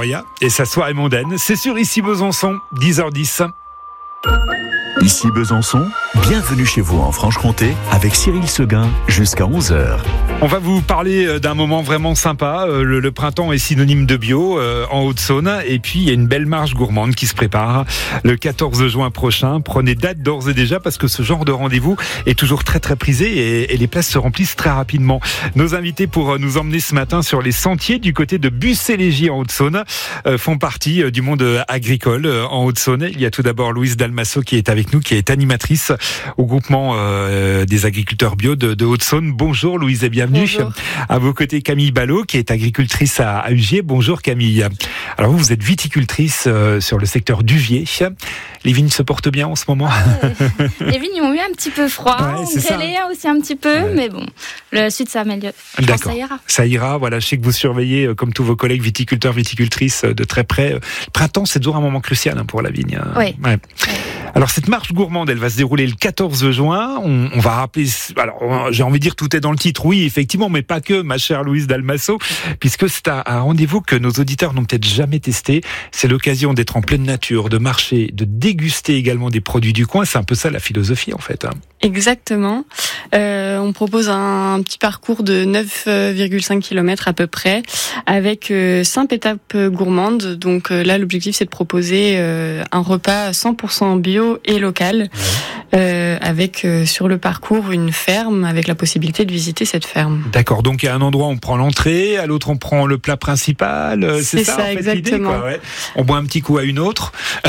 Gloria et sa soirée mondaine. C'est sur Ici Besançon, 10h10. Ici Besançon, bienvenue chez vous en Franche-Comté avec Cyril Seguin jusqu'à 11h. On va vous parler d'un moment vraiment sympa. Le printemps est synonyme de bio en Haute-Saône. Et puis, il y a une belle marche gourmande qui se prépare le 14 juin prochain. Prenez date d'ores et déjà parce que ce genre de rendez-vous est toujours très très prisé et les places se remplissent très rapidement. Nos invités pour nous emmener ce matin sur les sentiers du côté de Bucélégie en Haute-Saône font partie du monde agricole en Haute-Saône. Il y a tout d'abord Louise Dalmasso qui est avec nous, qui est animatrice au groupement des agriculteurs bio de Haute-Saône. Bonjour Louise et bienvenue. Bonjour. À vos côtés Camille Ballot qui est agricultrice à Ugier. Bonjour Camille. Alors vous êtes viticultrice sur le secteur d'Ugier. Les vignes se portent bien en ce moment? Les vignes ont eu un petit peu froid, on grêlait aussi un petit peu, mais bon, le sud s'améliore. D'accord. Ça ira, voilà, je sais que vous surveillez comme tous vos collègues viticulteurs, viticultrices de très près. Le printemps, c'est toujours un moment crucial pour la vigne. Oui. Ouais. Alors cette marche gourmande, elle va se dérouler le 14 juin. On va rappeler, alors j'ai envie de dire tout est dans le titre, oui effectivement, mais pas que, ma chère Louise Dalmasso, puisque c'est un rendez-vous que nos auditeurs n'ont peut-être jamais testé. C'est l'occasion d'être en pleine nature, de marcher, de déguster également des produits du coin. C'est un peu ça la philosophie en fait. Exactement. On propose un petit parcours de 9,5 km à peu près, avec 5 étapes gourmandes. Donc là, l'objectif, c'est de proposer un repas 100% bio et local, avec sur le parcours une ferme, avec la possibilité de visiter cette ferme. D'accord, donc il y a un endroit où on prend l'entrée, à l'autre on prend le plat principal, c'est ça en fait, exactement. L'idée, quoi, ouais. On boit un petit coup à une autre.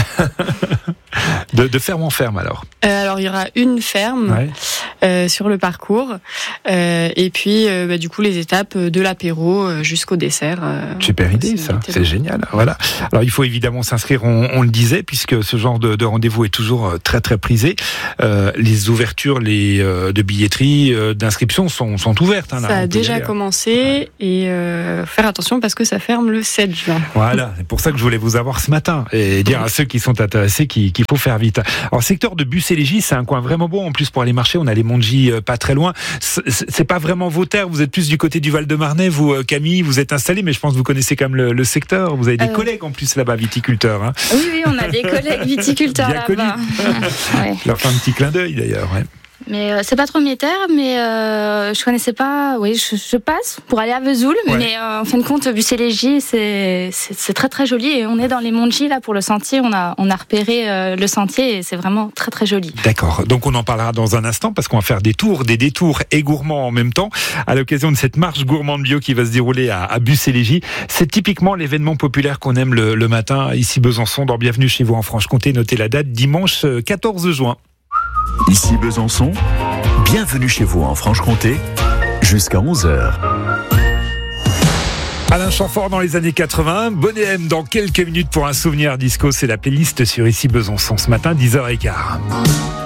De ferme en ferme alors. Alors il y aura une ferme sur le parcours, et puis du coup les étapes de l'apéro jusqu'au dessert. Super idée ça, c'est génial. Voilà. Alors il faut évidemment s'inscrire, on le disait, puisque ce genre de rendez-vous est toujours très très prisé. Les ouvertures de billetterie, d'inscription sont ouvertes. Là, ça a déjà commencé et faire attention parce que ça ferme le 7 juin. Voilà, c'est pour ça que je voulais vous avoir ce matin et dire à ceux qui sont intéressés qu'il faut faire vite. Alors, secteur de Bucélégie, c'est un coin vraiment beau. En plus, pour aller marcher, on a les monts de Gy pas très loin. C'est pas vraiment vos terres. Vous êtes plus du côté du Val-de-Marnais. Vous, Camille, vous êtes installée, mais je pense que vous connaissez quand même le secteur. Vous avez des collègues en plus là-bas, viticulteurs. Hein. Oui, on a des collègues viticulteurs bien là-bas. Ouais. Leur fait un petit clin d'œil d'ailleurs. Ouais. Mais c'est pas trop mes terres, mais je connaissais pas. Oui, je passe pour aller à Vesoul, mais en fin de compte, Bucélégie, c'est très très joli et on est dans les monts de Gy là pour le sentier. On a repéré le sentier et c'est vraiment très très joli. D'accord. Donc on en parlera dans un instant parce qu'on va faire des détours et gourmands en même temps à l'occasion de cette marche gourmande bio qui va se dérouler à Bucélégie. C'est typiquement l'événement populaire qu'on aime le matin ici Besançon dans Bienvenue chez vous en Franche-Comté. Notez la date, dimanche 14 juin. Ici Besançon, bienvenue chez vous en Franche-Comté, jusqu'à 11h. Alain Chamfort dans les années 80, Bonnet M dans quelques minutes pour un souvenir disco, c'est la playlist sur Ici Besançon ce matin, 10h15.